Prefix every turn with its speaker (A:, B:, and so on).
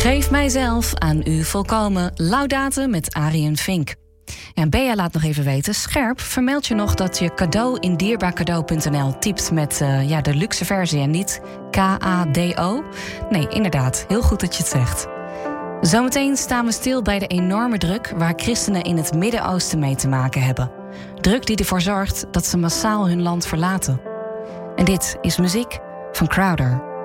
A: Geef mijzelf aan u volkomen. Laudate met Arjen Vink. En Bea laat nog even weten, scherp, vermeld je nog dat je cadeau in dierbaarcadeau.nl typt met de luxe versie en niet KADO? Nee, inderdaad, heel goed dat je het zegt. Zometeen staan we stil bij de enorme druk waar christenen in het Midden-Oosten mee te maken hebben. Druk die ervoor zorgt dat ze massaal hun land verlaten. En dit is muziek van Crowder.